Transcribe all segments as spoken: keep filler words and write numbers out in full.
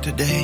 today.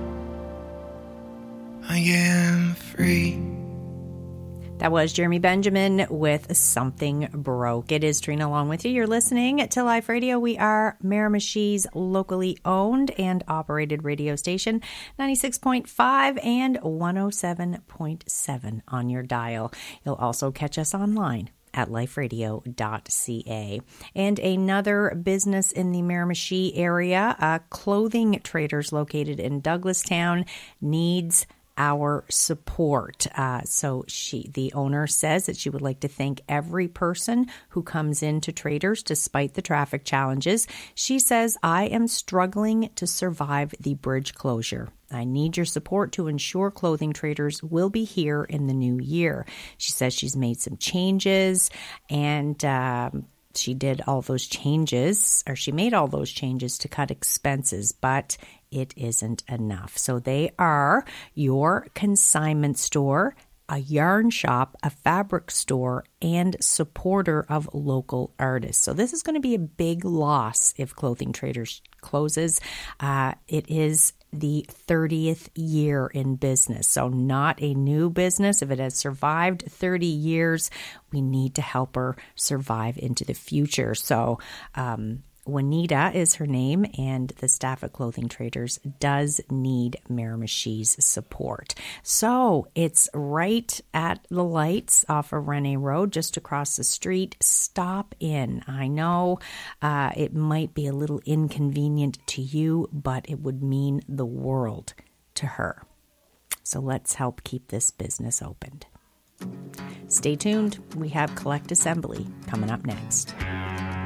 I am free. That was Jeremy Benjamin with Something Broke. It is Trina along with you. You're listening to Life Radio. We are Miramichi's locally owned and operated radio station, ninety-six point five and one oh seven point seven on your dial. You'll also catch us online at life radio dot c a. And another business in the Miramichi area, uh, Clothing Traders located in Douglastown, needs our support. Uh, so she, the owner says that she would like to thank every person who comes into Traders despite the traffic challenges. She says, I am struggling to survive the bridge closure. I need your support to ensure Clothing Traders will be here in the new year. She says she's made some changes and um, she did all those changes, or she made all those changes to cut expenses, but it isn't enough. So they are your consignment store, a yarn shop, a fabric store, and supporter of local artists. So this is going to be a big loss if Clothing Traders closes. Uh, it is the thirtieth year in business. So not a new business. If it has survived thirty years, we need to help her survive into the future. So, um, Juanita is her name, and the staff at Clothing Traders does need Miramichi's support. So it's right at the lights off of Rene Road, just across the street. Stop in. I know uh, it might be a little inconvenient to you, but it would mean the world to her. So let's help keep this business opened. Stay tuned. We have Collect Assembly coming up next.